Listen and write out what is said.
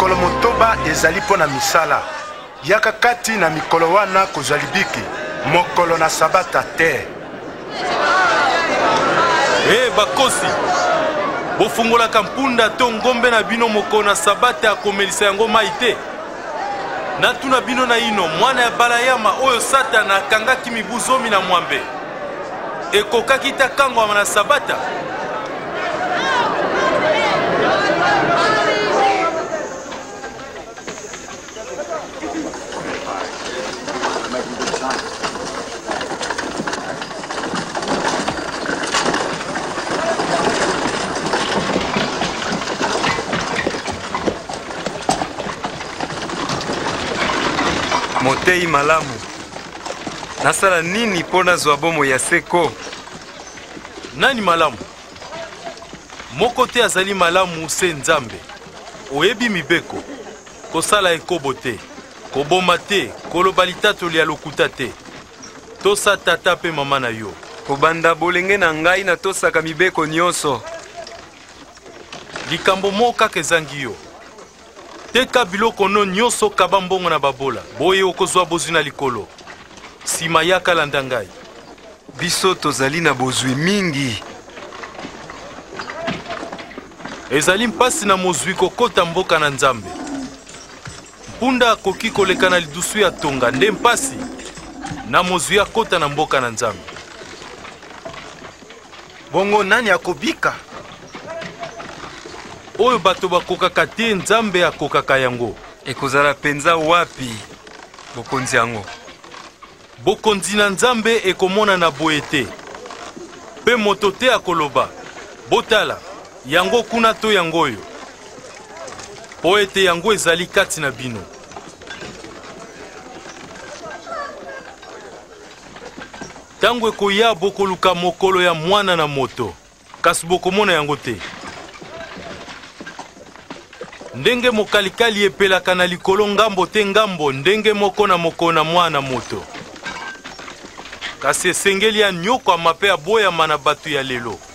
mikolo motoba ezali mpo na misala. Yaka kati na mikolo wana kozwa libiki, mokolo na sabata te. Bakosi, bofungolaka mpunda to ngombe na bino mokolo na sabata akomelisa yango mai te. Natuna bino na ino mwana ya Balayama oyo Satana akangaki mibu 10 ekokaki ta kangwama na sabata. Motei malamu. Nasala nini pona zwa bomo ya seko? Nani malamu? Moko te azali malamu se Nzambe. Oyebi mibeko. Kosala ekobo te. Koboma te. Koloba litatoli ya lokuta te. Tosa tata pe mama na yo. Kobanda bolenge na ngai na tosaka mibeko nyonso. Likambo moka kezangi yo. Teka biloko no nyonso kaba mbongo na babola. Boye okozwa bozwi na likolo. Sima yaka landa ngai. Biso tozali na bozwi mingi. Ezali mpasi na mozwi kokota mboka na Nzambe. Mpunda akoki koleka na lidusu ya tonga nde mpasi na mozwi akota na mboka na Nzambe. Bongo nani akobika? Oyo bato bakokaka te Nzambe akokaka yango. Ekozala penza wapi bokonzi yango? Bokonzi na Nzambe ekomona na boye te. Pe moto te akoloba botala yango kuna to yango oyo. Po ete yango ezali kati na bino. Tango ekoya bokoluka mokolo ya mwana na moto, kasi bokomona yango te. Ndenge mokalikali epelaka na likolo ngambo te ngambo, ndenge moko na mwana moto. Kasi esengeli ya nyoko amape aboyama na batu ya lelo.